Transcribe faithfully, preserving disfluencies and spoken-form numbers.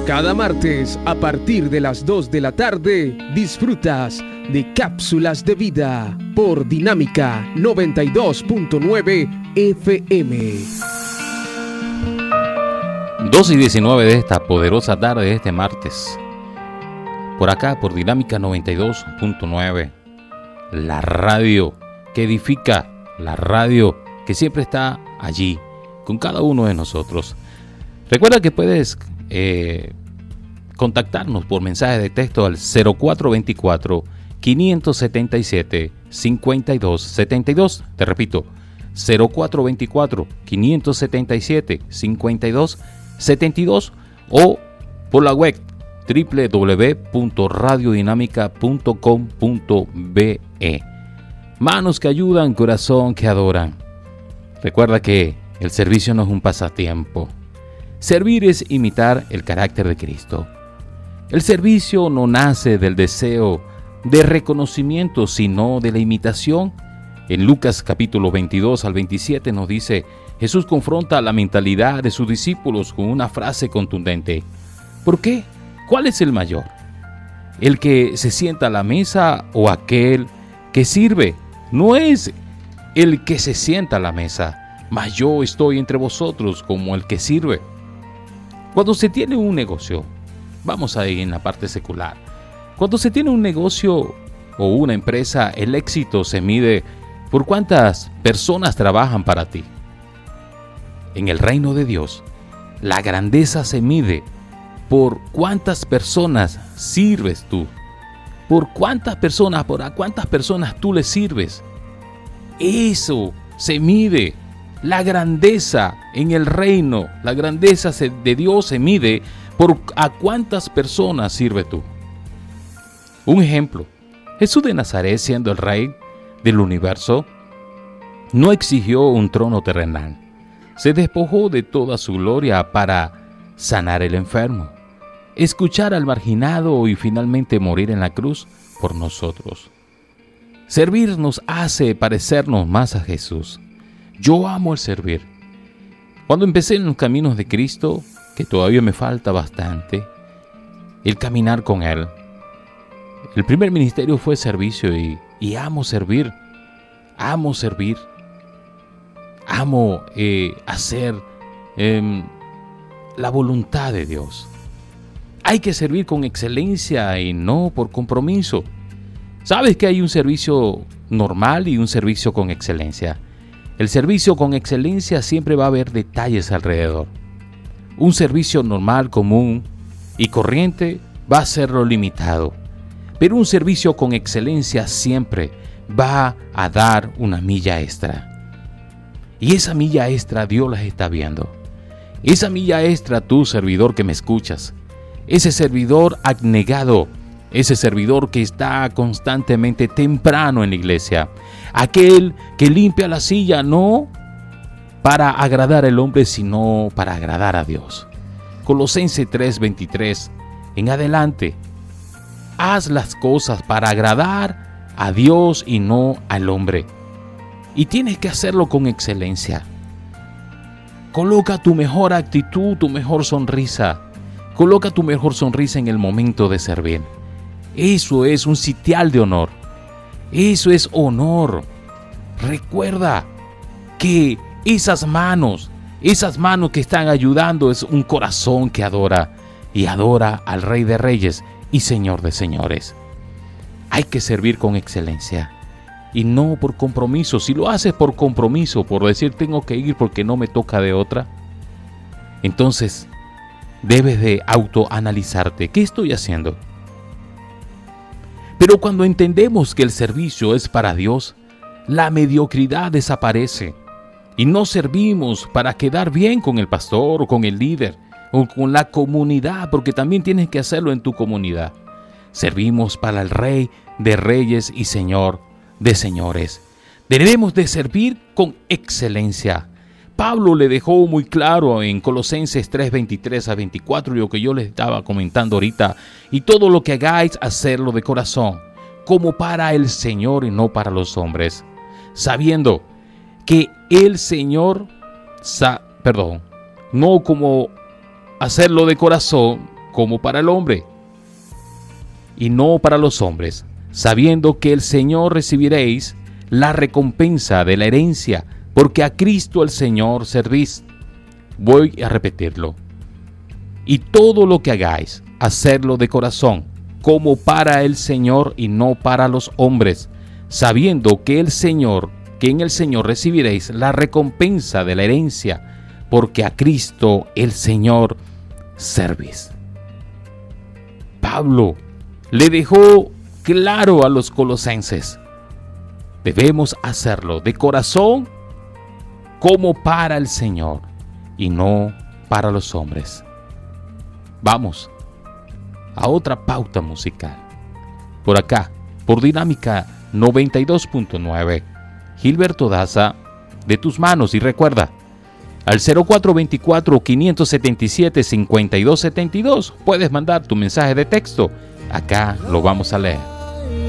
Cada martes, a partir de las dos de la tarde, disfrutas de Cápsulas de Vida por Dinámica noventa y dos punto nueve F M. dos y diecinueve de esta poderosa tarde de este martes. Por acá, por Dinámica noventa y dos punto nueve. La radio que edifica, la radio que siempre está allí con cada uno de nosotros. Recuerda que puedes eh, contactarnos por mensaje de texto al cero cuatro dos cuatro, cinco siete siete, cinco dos siete dos. Te repito, cero cuatro dos cuatro, cinco siete siete, cinco dos siete dos o por la web doble u doble u doble u punto radio dinámica punto com punto be e. Manos que ayudan, corazón que adoran. Recuerda que el servicio no es un pasatiempo. Servir es imitar el carácter de Cristo. El servicio no nace del deseo de reconocimiento, sino de la imitación. En Lucas capítulo veintidós al veintisiete nos dice, Jesús confronta la mentalidad de sus discípulos con una frase contundente. ¿Por qué? ¿Cuál es el mayor? ¿El que se sienta a la mesa o aquel que sirve? No es el que se sienta a la mesa, mas yo estoy entre vosotros como el que sirve. Cuando se tiene un negocio, vamos ahí en la parte secular, cuando se tiene un negocio o una empresa, el éxito se mide por cuántas personas trabajan para ti. En el reino de Dios, la grandeza se mide por cuántas personas sirves tú, por cuántas personas, por a cuántas personas tú le sirves. Eso se mide. La grandeza en el reino, la grandeza de Dios se mide por a cuántas personas sirve tú. Un ejemplo, Jesús de Nazaret, siendo el rey del universo, no exigió un trono terrenal. Se despojó de toda su gloria para sanar al enfermo, escuchar al marginado y finalmente morir en la cruz por nosotros. Servir nos hace parecernos más a Jesús. Yo amo el servir. Cuando empecé en los caminos de Cristo, que todavía me falta bastante, el caminar con Él, el primer ministerio fue servicio y, y amo servir. Amo servir. Amo eh, hacer eh, la voluntad de Dios. Hay que servir con excelencia y no por compromiso. ¿Sabes que hay un servicio normal y un servicio con excelencia? El servicio con excelencia siempre va a haber detalles alrededor. Un servicio normal, común y corriente va a ser lo limitado. Pero un servicio con excelencia siempre va a dar una milla extra. Y esa milla extra Dios las está viendo. Esa milla extra, tú, servidor que me escuchas, ese servidor abnegado, ese servidor que está constantemente temprano en la iglesia, aquel que limpia la silla no para agradar al hombre, sino para agradar a Dios. Colosenses tres veintitrés en adelante, haz las cosas para agradar a Dios y no al hombre. Y tienes que hacerlo con excelencia. Coloca tu mejor actitud, tu mejor sonrisa. Coloca tu mejor sonrisa en el momento de servir. Eso es un sitial de honor. Eso es honor. Recuerda que esas manos, esas manos que están ayudando es un corazón que adora y adora al Rey de Reyes y Señor de Señores. Hay que servir con excelencia y no por compromiso. Si lo haces por compromiso, por decir tengo que ir porque no me toca de otra, entonces debes de autoanalizarte. ¿Qué estoy haciendo? Pero cuando entendemos que el servicio es para Dios, la mediocridad desaparece y no servimos para quedar bien con el pastor o con el líder o con la comunidad, porque también tienes que hacerlo en tu comunidad. Servimos para el Rey de Reyes y Señor de Señores. Debemos de servir con excelencia. Pablo le dejó muy claro en Colosenses tres veintitrés a veinticuatro, lo que yo les estaba comentando ahorita, y todo lo que hagáis, hacerlo de corazón, como para el Señor y no para los hombres, sabiendo que el Señor, sa- perdón, no como hacerlo de corazón, como para el hombre, y no para los hombres, sabiendo que el Señor recibiréis la recompensa de la herencia, porque a Cristo el Señor servís. Voy a repetirlo. Y todo lo que hagáis, hacerlo de corazón, como para el Señor y no para los hombres, sabiendo que el Señor, que en el Señor recibiréis la recompensa de la herencia, porque a Cristo el Señor servís. Pablo le dejó claro a los colosenses: debemos hacerlo de corazón como para el Señor y no para los hombres. Vamos a otra pauta musical. Por acá, por Dinámica noventa y dos punto nueve, Gilberto Daza, De tus manos. Y recuerda, al cero cuatro dos cuatro, cinco siete siete, cinco dos siete dos puedes mandar tu mensaje de texto. Acá lo vamos a leer.